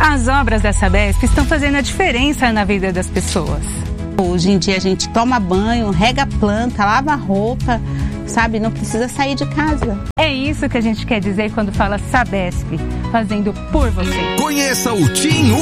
As obras da Sabesp estão fazendo a diferença na vida das pessoas. Hoje em dia a gente toma banho, rega a planta, lava a roupa, sabe? Não precisa sair de casa. É isso que a gente quer dizer quando fala Sabesp, fazendo por você. Conheça o TIM